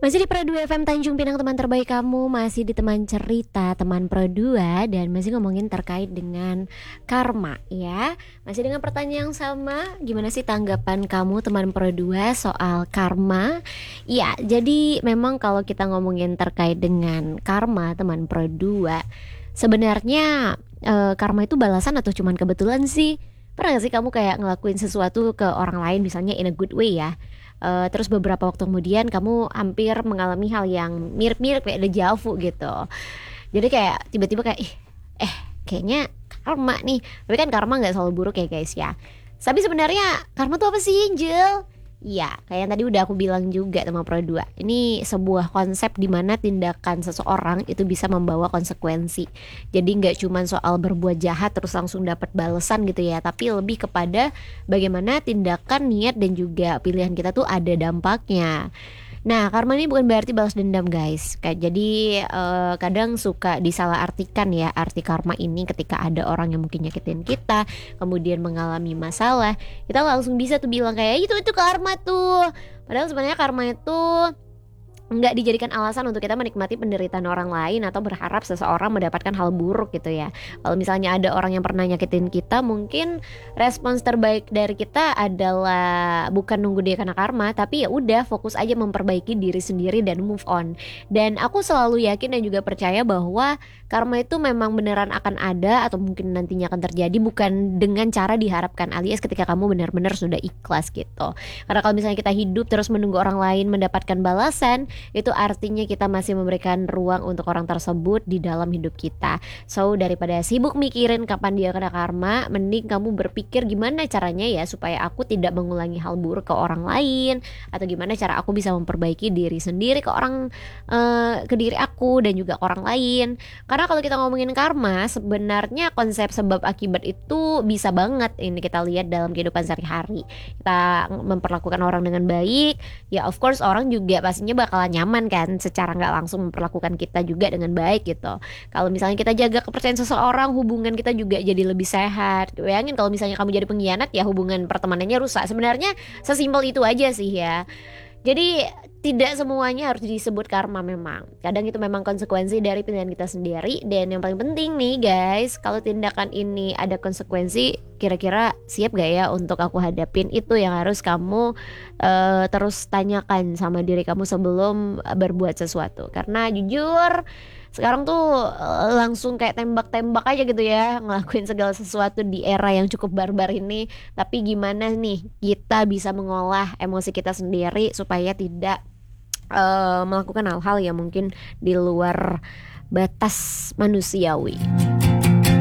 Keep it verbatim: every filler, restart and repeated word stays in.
Masih di Pro dua F M Tanjung Pinang, teman terbaik kamu. Masih di teman cerita, teman Pro dua. Dan masih ngomongin terkait dengan karma ya. Masih dengan pertanyaan yang sama. Gimana sih tanggapan kamu teman Pro dua soal karma? Ya, jadi memang kalau kita ngomongin terkait dengan karma teman Pro dua, sebenarnya eh, karma itu balasan atau cuman kebetulan sih? Pernah gak sih kamu kayak ngelakuin sesuatu ke orang lain, misalnya in a good way ya, Eh, terus beberapa waktu kemudian kamu hampir mengalami hal yang mirip-mirip kayak deja vu gitu. Jadi kayak tiba-tiba kayak ih, eh kayaknya karma nih. Tapi kan karma nggak selalu buruk ya guys ya. Tapi sebenarnya karma tuh apa sih, Angel? Ya, kayak yang tadi udah aku bilang juga sama Pro dua. Ini sebuah konsep di mana tindakan seseorang itu bisa membawa konsekuensi. Jadi nggak cuma soal berbuat jahat terus langsung dapat balasan gitu ya, tapi lebih kepada bagaimana tindakan, niat dan juga pilihan kita tuh ada dampaknya. Nah, karma ini bukan berarti balas dendam guys. Kayak jadi eh, kadang suka disalahartikan ya arti karma ini ketika ada orang yang mungkin nyakitin kita, kemudian mengalami masalah, kita langsung bisa tuh bilang kayak itu itu karma tuh. Padahal sebenarnya karma itu nggak dijadikan alasan untuk kita menikmati penderitaan orang lain atau berharap seseorang mendapatkan hal buruk gitu ya. Kalau misalnya ada orang yang pernah nyakitin kita, mungkin respons terbaik dari kita adalah bukan nunggu dia kena karma, tapi ya udah fokus aja memperbaiki diri sendiri dan move on. Dan aku selalu yakin dan juga percaya bahwa karma itu memang beneran akan ada atau mungkin nantinya akan terjadi, bukan dengan cara diharapkan, alias ketika kamu benar-benar sudah ikhlas gitu. Karena kalau misalnya kita hidup terus menunggu orang lain mendapatkan balasan, itu artinya kita masih memberikan ruang untuk orang tersebut di dalam hidup kita. So daripada sibuk mikirin kapan dia kena karma, mending kamu berpikir gimana caranya ya supaya aku tidak mengulangi hal buruk ke orang lain, atau gimana cara aku bisa memperbaiki diri sendiri ke orang uh, ke diri aku dan juga ke orang lain. Karena kalau kita ngomongin karma, sebenarnya konsep sebab akibat itu bisa banget ini kita lihat dalam kehidupan sehari-hari. Kita memperlakukan orang dengan baik, ya of course orang juga pastinya bakalan nyaman kan, secara nggak langsung memperlakukan kita juga dengan baik gitu. Kalau misalnya kita jaga kepercayaan seseorang, hubungan kita juga jadi lebih sehat. Bayangin kalau misalnya kamu jadi pengkhianat, ya hubungan pertemanannya rusak. Sebenarnya sesimpel itu aja sih ya. Jadi tidak semuanya harus disebut karma memang. Kadang itu memang konsekuensi dari pilihan kita sendiri. Dan yang paling penting nih guys, kalau tindakan ini ada konsekuensi, kira-kira siap gak ya untuk aku hadapin? Itu yang harus kamu uh, terus tanyakan sama diri kamu sebelum berbuat sesuatu. Karena jujur sekarang tuh uh, langsung kayak tembak-tembak aja gitu ya, ngelakuin segala sesuatu di era yang cukup barbar ini. Tapi gimana nih kita bisa mengolah emosi kita sendiri supaya tidak uh, melakukan hal-hal yang mungkin di luar batas manusiawi.